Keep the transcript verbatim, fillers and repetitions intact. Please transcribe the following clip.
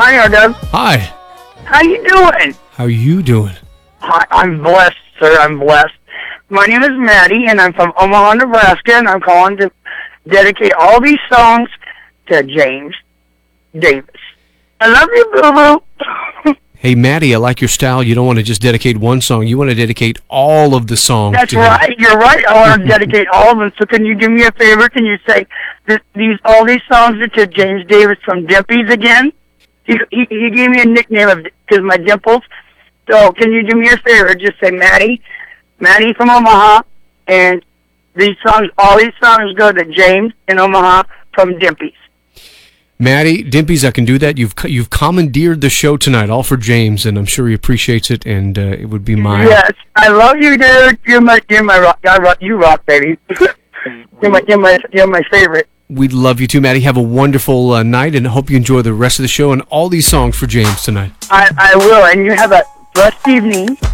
Hi, R-Dub. Hi. How you doing? How are you doing? Hi, I'm blessed, sir. I'm blessed. My name is Maddie, and I'm from Omaha, Nebraska, and I'm calling to dedicate all these songs to James Davis. I love you, boo-boo. Hey, Maddie, I like your style. You don't want to just dedicate one song. You want to dedicate all of the songs. That's to right. him. You're right. I want to dedicate all of them. So can you do me a favor? Can you say this, these all these songs are to James Davis from Dimpies again? He, he, he gave me a nickname of because my dimples. So can you do me a favor? Just say Maddie, Maddie from Omaha, and these songs, all these songs go to James in Omaha from Dimpies. Maddie, Dimpies, I can do that. You've you've commandeered the show tonight, all for James, and I'm sure he appreciates it, and uh, it would be my... Yes, I love you, dude. You're my, you're my rock. I rock you rock, baby. you're my, you're my, you're my favorite. We love you too, Maddie. Have a wonderful uh, night, and I hope you enjoy the rest of the show and all these songs for James tonight. I, I will, and you have a blessed evening.